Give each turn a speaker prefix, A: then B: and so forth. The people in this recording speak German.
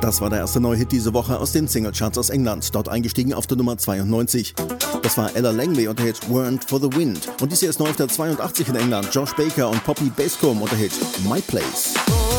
A: Das war der erste neue Hit diese Woche aus den Singlecharts aus England, dort eingestiegen auf der Nummer 92. Das war Ella Langley und der Hit Weren't for the Wind. Und dies hier ist neu auf der 82 in England, Josh Baker und Poppy Bascombe und der Hit My Place.